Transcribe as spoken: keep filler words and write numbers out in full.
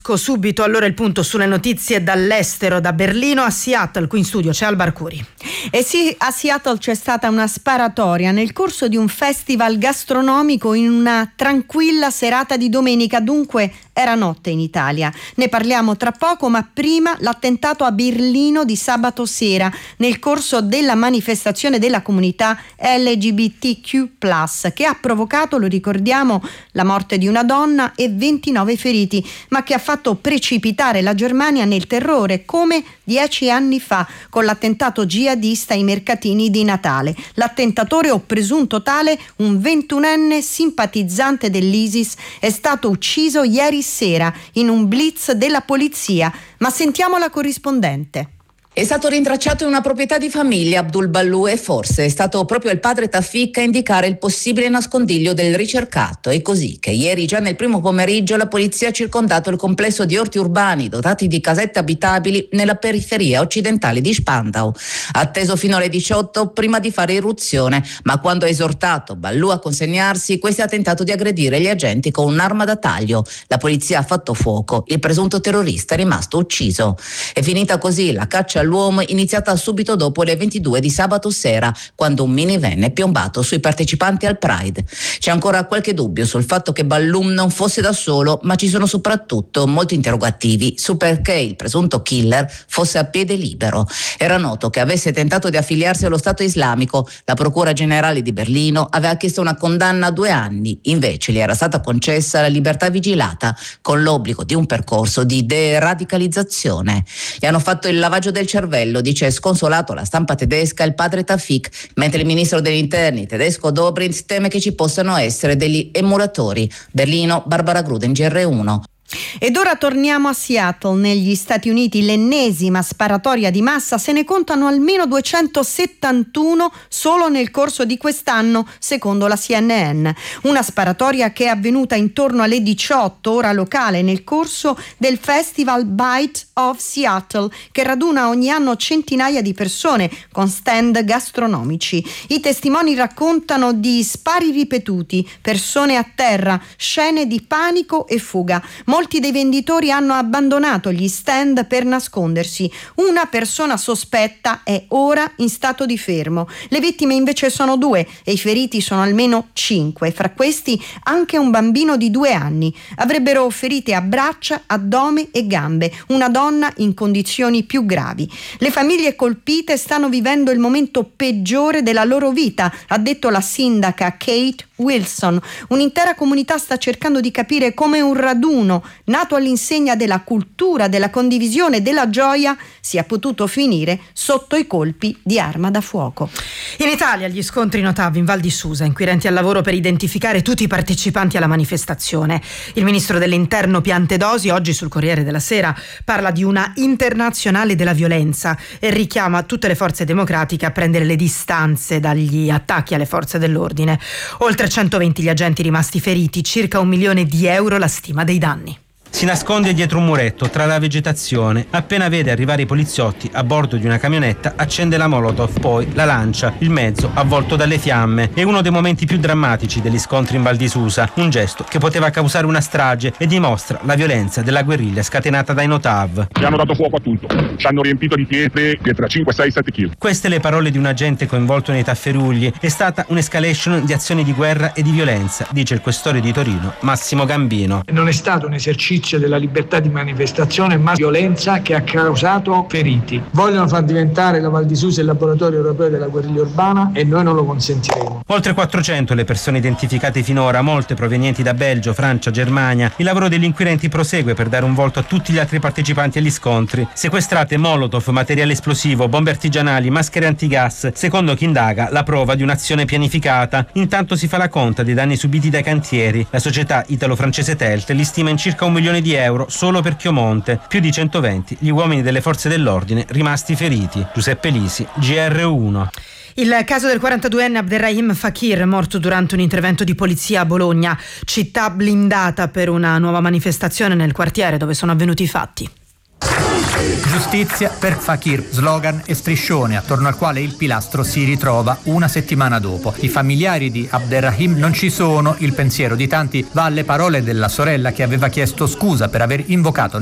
Subito allora il punto sulle notizie dall'estero, da Berlino a Seattle. Qui in studio c'è Alba Arcuri. E sì, a Seattle c'è stata una sparatoria nel corso di un festival gastronomico in una tranquilla serata di domenica, dunque era notte in Italia. Ne parliamo tra poco, ma prima l'attentato a Berlino di sabato sera nel corso della manifestazione della comunità L G B T Q plus, che ha provocato, lo ricordiamo, la morte di una donna e ventinove feriti, ma che ha fatto precipitare la Germania nel terrore come dieci anni fa con l'attentato jihadista ai mercatini di Natale. L'attentatore o presunto tale, un ventunenne simpatizzante dell'ISIS, è stato ucciso ieri sera in un blitz della polizia. Ma sentiamo la corrispondente. È stato rintracciato in una proprietà di famiglia Abdul Ballu e forse è stato proprio il padre Tafik a indicare il possibile nascondiglio del ricercato. È così che ieri, già nel primo pomeriggio, la polizia ha circondato il complesso di orti urbani dotati di casette abitabili nella periferia occidentale di Spandau. Atteso fino alle diciotto prima di fare irruzione, ma quando ha esortato Ballu a consegnarsi, questi ha tentato di aggredire gli agenti con un'arma da taglio. La polizia ha fatto fuoco, il presunto terrorista è rimasto ucciso. È finita così la caccia all'uomo, iniziata subito dopo le ventidue di sabato sera, quando un minivan è piombato sui partecipanti al Pride. C'è ancora qualche dubbio sul fatto che Ballu non fosse da solo, ma ci sono soprattutto molti interrogativi su perché il presunto killer fosse a piede libero. Era noto che avesse tentato di affiliarsi allo Stato islamico. La Procura Generale di Berlino aveva chiesto una condanna a due anni, invece gli era stata concessa la libertà vigilata con l'obbligo di un percorso di deradicalizzazione. Gli hanno fatto il lavaggio del cervello, dice sconsolato alla stampa tedesca il padre Tafik, mentre il ministro degli interni tedesco Dobrindt teme che ci possano essere degli emulatori. Berlino, Barbara Gruden, G R uno. Ed ora torniamo a Seattle, negli Stati Uniti. L'ennesima sparatoria di massa, se ne contano almeno duecentosettantuno solo nel corso di quest'anno, secondo la C N N. Una sparatoria che è avvenuta intorno alle diciotto ora locale nel corso del festival Bite of Seattle, che raduna ogni anno centinaia di persone con stand gastronomici. I testimoni raccontano di spari ripetuti, persone a terra, scene di panico e fuga. Molti dei venditori hanno abbandonato gli stand per nascondersi. Una persona sospetta è ora in stato di fermo. Le vittime invece sono due e i feriti sono almeno cinque. Fra questi anche un bambino di due anni. Avrebbero ferite a braccia, addome e gambe. Una donna in condizioni più gravi. Le famiglie colpite stanno vivendo il momento peggiore della loro vita, ha detto la sindaca Kate Wilson. Un'intera comunità sta cercando di capire come un raduno nato all'insegna della cultura, della condivisione e della gioia sia potuto finire sotto i colpi di arma da fuoco. In Italia gli scontri notati in Val di Susa, inquirenti al lavoro per identificare tutti i partecipanti alla manifestazione. Il ministro dell'Interno Piantedosi oggi sul Corriere della Sera parla di una internazionale della violenza e richiama tutte le forze democratiche a prendere le distanze dagli attacchi alle forze dell'ordine. Oltre centoventi gli agenti rimasti feriti, circa un milione di euro la stima dei danni. Si nasconde dietro un muretto tra la vegetazione. Appena vede arrivare i poliziotti a bordo di una camionetta, accende la Molotov, poi la lancia. Il mezzo avvolto dalle fiamme. È uno dei momenti più drammatici degli scontri in Val di Susa. Un gesto che poteva causare una strage e dimostra la violenza della guerriglia scatenata dai Notav. Ci hanno dato fuoco a tutto. Ci hanno riempito di pietre, pietre a cinque, sei, sette chili. Queste le parole di un agente coinvolto nei tafferugli. È stata un'escalation di azioni di guerra e di violenza, dice il questore di Torino, Massimo Gambino. Non è stato un esercizio della libertà di manifestazione, ma violenza che ha causato feriti. Vogliono far diventare la Val di Susa il laboratorio europeo della guerriglia urbana e noi non lo consentiremo. Oltre quattrocento le persone identificate finora, molte provenienti da Belgio, Francia, Germania. Il lavoro degli inquirenti prosegue per dare un volto a tutti gli altri partecipanti agli scontri. Sequestrate molotov, materiale esplosivo, bombe artigianali, maschere antigas. Secondo chi indaga, la prova di un'azione pianificata. Intanto si fa la conta dei danni subiti dai cantieri. La società italo-francese Telt li stima in circa un milione di euro solo per Chiomonte, più di centoventi gli uomini delle forze dell'ordine rimasti feriti. Giuseppe Lisi, G R uno. Il caso del quarantaduenne Abderrahim Fakir, morto durante un intervento di polizia a Bologna, città blindata per una nuova manifestazione nel quartiere dove sono avvenuti i fatti. Giustizia per Fakir, slogan e striscione attorno al quale il pilastro si ritrova una settimana dopo. I familiari di Abderrahim non ci sono, il pensiero di tanti va alle parole della sorella che aveva chiesto scusa per aver invocato